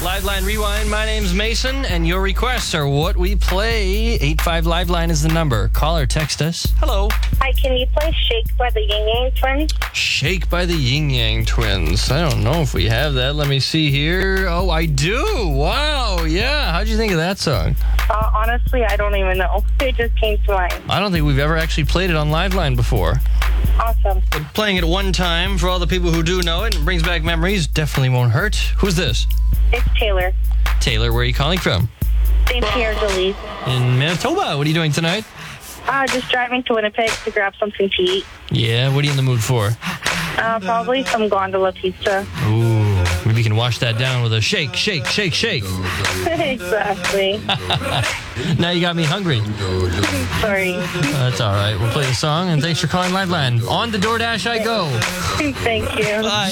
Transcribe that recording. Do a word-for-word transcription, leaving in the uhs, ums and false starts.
Liveline Rewind. My name's Mason, and your requests are what we play. eight five Liveline is the number. Call or text us. Hello. Hi, can you play Shake by the Yin Yang Twins? Shake by the Yin Yang Twins. I don't know if we have that. Let me see here. Oh, I do. Wow. Yeah. How'd you think of that song? Uh, honestly, I don't even know. It just came to mind. I don't think we've ever actually played it on Liveline before. Awesome. But playing it one time for all the people who do know it and brings back memories definitely won't hurt. Who's this? It's Taylor. Taylor, where are you calling from? Saint Pierre Delice. In Manitoba. What are you doing tonight? Uh, just driving to Winnipeg to grab something to eat. Yeah, what are you in the mood for? Uh, probably some gondola pizza. Ooh, maybe you can wash that down with a shake, shake, shake, shake. Exactly. Now you got me hungry. Sorry. That's all right. We'll play the song, and thanks for calling Liveline. On the DoorDash I go. Thank you. Bye.